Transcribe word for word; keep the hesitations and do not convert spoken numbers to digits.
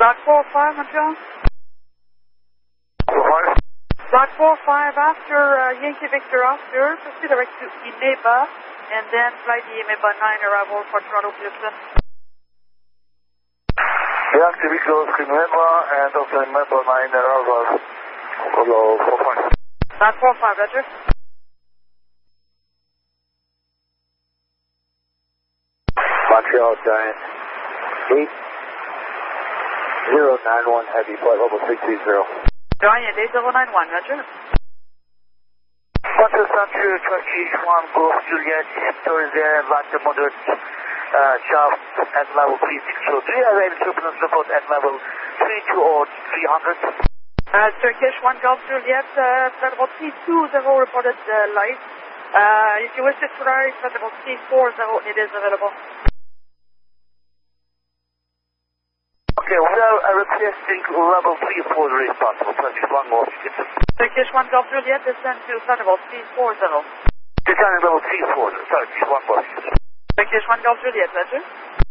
Dot four five, Montreal. four five. Dot four five after uh, Yankee Victor Oscar, proceed direct to Imeba, and then fly the Imeba nine arrival for Toronto Houston. Yankee Victor Oscar Imeba, and also Imeba nine arrival. Hello, four five. Dot four five, Roger. Montreal Giant eight zero nine one heavy, flight level three two zero. Giant eight zero nine one, Roger. Montreal Center, Turkish one, Golf Juliet, Tories Air, land the moderate uh, shaft at level three six zero. Do you have any turbulence report at level three two or three hundred? Uh, Turkish one, Golf Juliet, uh, flight level three two zero reported uh, live. Uh, if you wish to try, flight level three four zero, it is available. Okay, we are uh, requesting level three four zero if possible. Turkish one, Golf Juliet. Turkish one, Golf Juliet, descend to flight level three four zero. Descending level three four zero, Turkish one, Golf Juliet. Turkish one, Golf Juliet, Roger.